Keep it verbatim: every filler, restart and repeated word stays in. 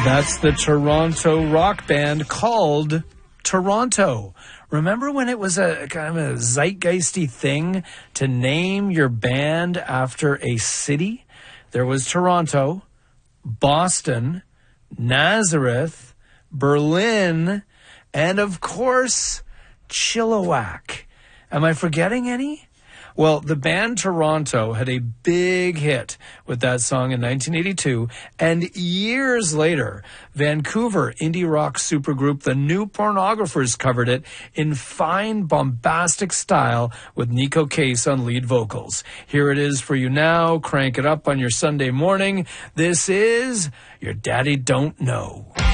That's the Toronto rock band called Toronto. Remember when it was a kind of a zeitgeisty thing to name your band after a city? There was Toronto, Boston, Nazareth, Berlin, and of course, Chilliwack. Am I forgetting any? Well, the band Toronto had a big hit with that song in nineteen eighty-two, and years later, Vancouver indie rock supergroup The New Pornographers covered it in fine, bombastic style with Nico Case on lead vocals. Here it is for you now. Crank it up on your Sunday morning. This is Your Daddy Don't Know.